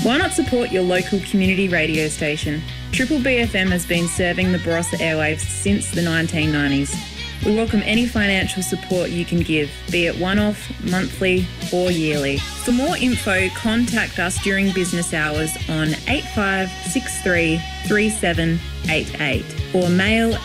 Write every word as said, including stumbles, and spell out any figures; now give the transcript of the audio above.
Why not support your local community radio station? Triple B F M has been serving the Barossa airwaves since the nineteen nineties. We welcome any financial support you can give, be it one-off, monthly or yearly. For more info, contact us during business hours on eight five six three, three seven eight eight or mail